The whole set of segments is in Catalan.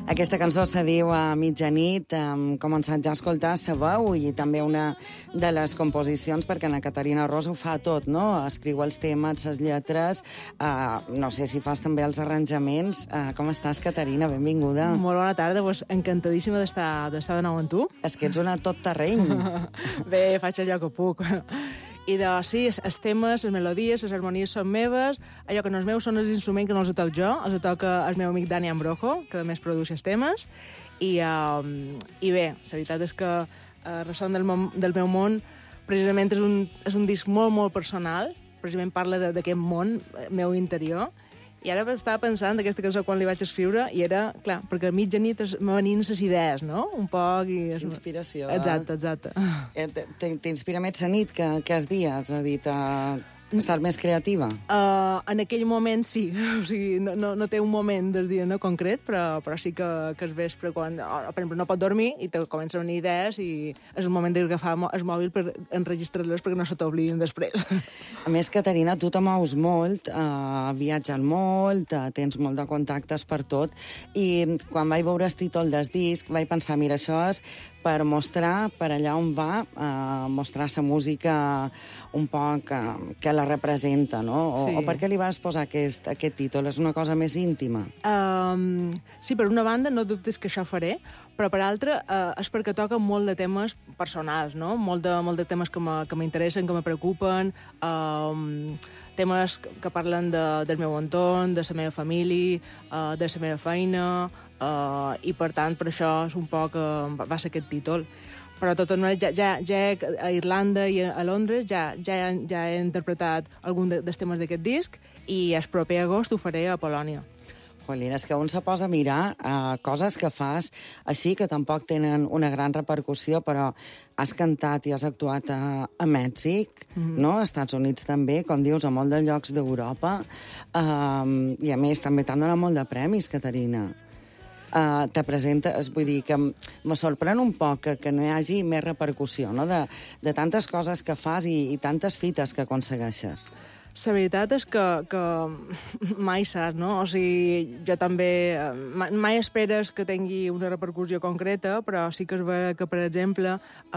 Aquesta cançó se diu a mitjanit, hem començat ja a escoltar sa veu i també una de les composicions, perquè la Caterina Ros ho fa tot, no? Escriu els temes, les lletres, no sé si fas també els arranjaments. Com estàs, Caterina? Benvinguda. Molt bona tarda, pues, encantadíssima d'estar de nou amb tu. És que ets una tot terreny. Bé, faig allò que puc. I sí, els temes, les melodies, les harmonies són meves, allò que no és meu són els instruments que no els toc jo, els toca el meu amic Dani Ambrojo, que a més produeix els temes, i bé, la veritat és que Ressò del meu món precisament és un disc molt, molt personal, precisament parla d'aquest món meu interior, i ara estava pensant d'aquesta cançó quan li vaig escriure, i era, clar, perquè a mitjanit me venien les idees, no? Un poc... Inspiració. Exacte. T'inspira més la nit que els dies, a dir, estar més creativa? En aquell moment sí, o sigui, no té un moment del dia no concret, però sí que el vespre, quan, per exemple, no pot dormir i te comencen a venir idees i és el moment d'agafar el mòbil per enregistrar-les perquè no se t'oblidin després. A més, Caterina, tu te mous molt, viatges molt, tens molt de contactes per tot, i quan vaig veure el títol del disc vaig pensar, mira, això és per mostrar per allà on va, mostrar la música un poc que la representa, no? Sí. O per què li vas posar aquest títol? És una cosa més íntima? Sí, per una banda, no dubtes que això faré, però per altra és perquè toca molt de temes personals, no? Molt de temes que m'interessen, que me preocupen, temes que parlen del meu entorn, de la meva família, de la meva feina, i per tant, per això és un poc va ser aquest títol. Però de totes maneres, ja a Irlanda i a Londres ja he interpretat algun dels temes d'aquest disc i el proper agost ho faré a Polònia. Jolín, és que un se posa a mirar coses que fas així, que tampoc tenen una gran repercussió, però has cantat i has actuat a Mèxic, no? Als Estats Units també, com dius, a molt de llocs d'Europa, i a més també t'han donat molt de premis, Caterina. Te presentes, vull dir que me sorprèn un poc que no hi hagi més repercussió, no? De tantes coses que fas i tantes fites que aconsegueixes. La veritat és que mai saps, no? O sigui, jo també... Mai esperes que tingui una repercussió concreta, però sí que és vera que, per exemple,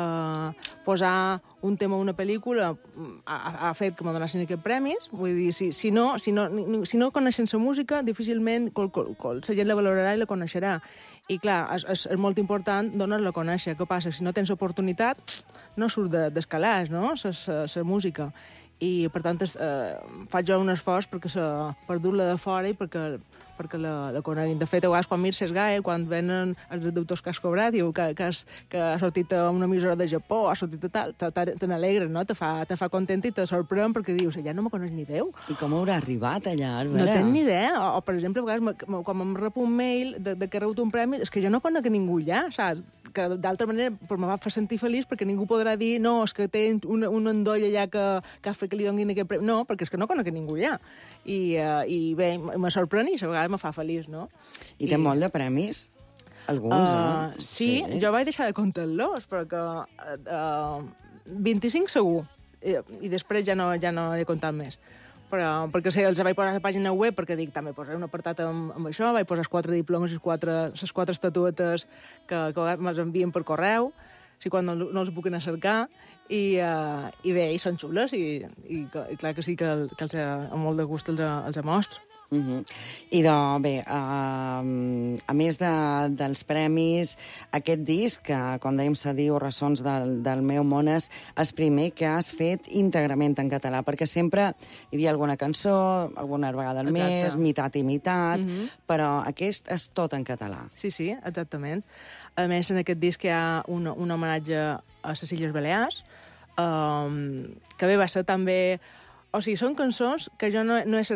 posar un tema a una pel·lícula ha fet que me donessin aquests premis. Vull dir, si no coneixen la música, difícilment la gent la valorarà i la coneixerà. I, clar, és molt important donar-la a conèixer. Què passa? Si no tens oportunitat, no surt d'escalar, no?, la música. I, per tant, faig jo un esforç per dur-la de fora i perquè la coneguin. De fet, a vegades, quan mires SGAE, quan venen els traductors que has cobrat, diu que ha sortit a una emissora de Japó, ha sortit a tal, te n'alegra, no? Te fa content i te sorprèn perquè dius, ja no me coneix ni Déu. I com haurà arribat allà, Àlvara? No tenc ni idea. O, per exemple, a vegades, quan em rep un mail de que he rebut un premi, és que jo no conec a ningú allà, saps? Que d'altra manera me va fer sentir feliç perquè ningú podrà dir no, és que té un endoll allà que ha fet que li donin aquest premi. No, perquè és que no conec a ningú allà. I bé, me sorprèn i a vegades me fa feliç, no? I té molt de premis? Alguns, no? Sí, jo vaig deixar de comptar-los, perquè 25 segur, i després ja no he comptat més. Però, perquè els vaig posar a la pàgina web, perquè dic, també posaré un apartat amb això, vaig posar els 4 diplomes i les 4 estatuetes que me'ls envien per correu, si quan no els puc anar a cercar, i bé, i són xules, i clar que sí que amb molt de gust els mostro. I bé, a més dels premis, aquest disc, que com dèiem se diu Ressons del meu món, és el primer que has fet íntegrament en català, perquè sempre hi havia alguna cançó, alguna vegada al mes, mitat i mitat, però aquest és tot en català. Sí, exactament. A més, en aquest disc hi ha un homenatge a les Illes Balears, que bé, va ser també... O sigui, són cançons que jo no he